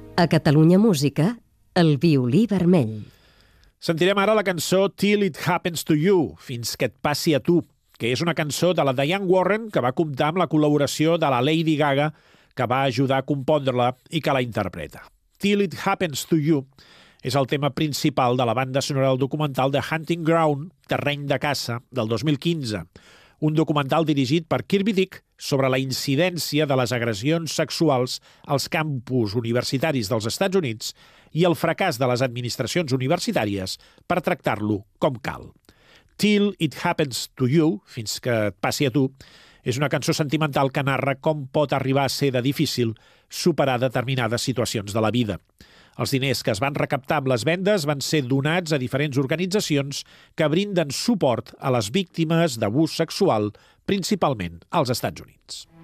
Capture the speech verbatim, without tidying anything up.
A Catalunya Música, el violí vermell. Sentirem ara la cançó Till It Happens to You, fins que et passi a tu, que és una cançó de la Diane Warren que va comptar amb la col·laboració de la Lady Gaga, que va ajudar a compondre-la i que la interpreta. Till It Happens to You és el tema principal de la banda sonora del documental The Hunting Ground, Terreny de caça, del dos mil quinze, un documental dirigit per Kirby Dick sobre la incidència de les agressions sexuals als campus universitaris dels Estats Units i el fracàs de les administracions universitàries per tractar-lo com cal. Till It Happens to You, fins que et passi a tu, és una cançó sentimental que narra com pot arribar a ser de difícil superar determinades situacions de la vida. Els diners que es van recaptar amb les vendes van ser donats a diferents organitzacions que brinden suport a les víctimes d'abús sexual, principalment als Estats Units.